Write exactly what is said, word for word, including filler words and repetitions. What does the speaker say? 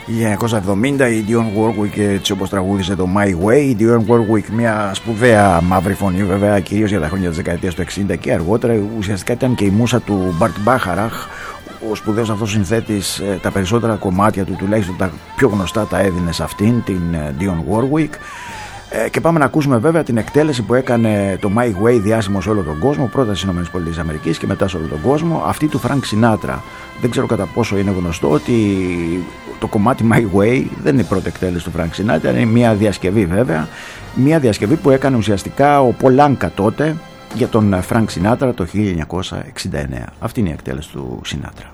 χίλια εννιακόσια εβδομήντα η Dionne Warwick, έτσι όπως τραγούδισε το My Way. Η Dionne Warwick, μια σπουδαία μαύρη φωνή βέβαια, κυρίως για τα χρόνια της δεκαετίας του εξήντα και αργότερα. Ουσιαστικά ήταν και η μούσα του Burt Bacharach. Ο σπουδαίος αυτός συνθέτης, τα περισσότερα κομμάτια του, τουλάχιστον τα πιο γνωστά, τα έδινε σε αυτήν την Dionne Warwick. Και πάμε να ακούσουμε βέβαια την εκτέλεση που έκανε το My Way διάσημο σε όλο τον κόσμο, πρώτα στις ΗΠΑ και μετά σε όλο τον κόσμο, αυτή του Frank Sinatra. Δεν ξέρω κατά πόσο είναι γνωστό ότι το κομμάτι My Way δεν είναι η πρώτη εκτέλεση του Frank Sinatra, είναι μια διασκευή βέβαια, μια διασκευή που έκανε ουσιαστικά ο Paul Anka τότε για τον Frank Sinatra το χίλια εννιακόσια εξήντα εννέα. Αυτή είναι η εκτέλεση του Sinatra.